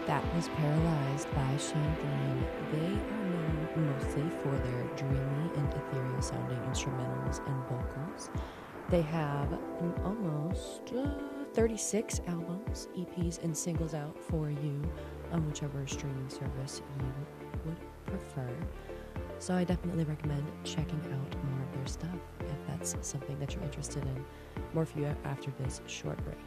That was Paralyzed by Shane Dean. They are known mostly for their dreamy and ethereal sounding instrumentals and vocals. They have almost 36 albums, EPs, and singles out for you on whichever streaming service you would prefer. So I definitely recommend checking out more of their stuff if that's something that you're interested in. More for you after this short break.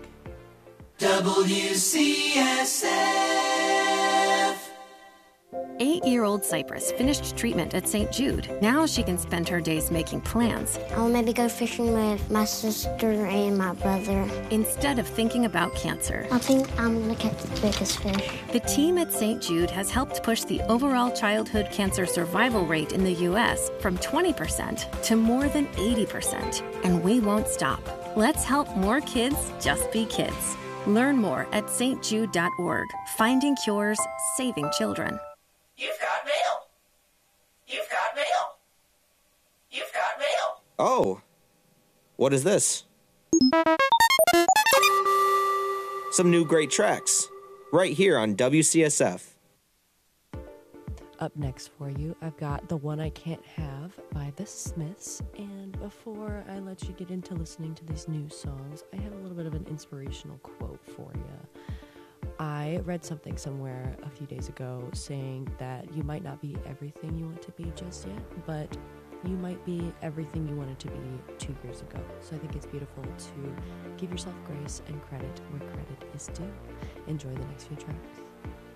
WCSF. 8-year-old Cypress finished treatment at St. Jude. Now she can spend her days making plans I'll maybe go fishing with my sister and my brother. instead of thinking about cancer. I think I'm gonna catch the biggest fish. The team at St. Jude has helped push the overall childhood cancer survival rate in the U.S. from 20% to more than 80%. And we won't stop. Let's help more kids just be kids. Learn more at stjude.org. Finding cures, saving children. You've got mail. You've got mail. You've got mail. Oh, what is this? Some new great tracks, right here on WCSF. Up next for you, I've got The One I Can't Have by The Smiths. And before I let you get into listening to these new songs, I have a little bit of an inspirational quote for you. I read something somewhere a few days ago saying that you might not be everything you want to be just yet, but you might be everything you wanted to be 2 years ago. So I think it's beautiful to give yourself grace and credit where credit is due. Enjoy the next few tracks.